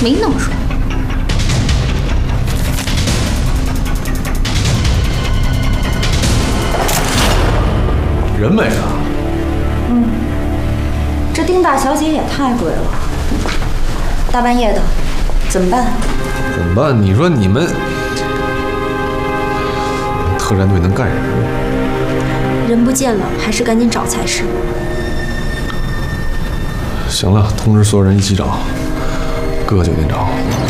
没那么说。 人没了。 这丁大小姐也太贵了，大半夜的，怎么办？ 怎么办？你说你们特战队能干什么？ 人不见了，还是赶紧找才是。 行了，通知所有人一起找，各个酒店找。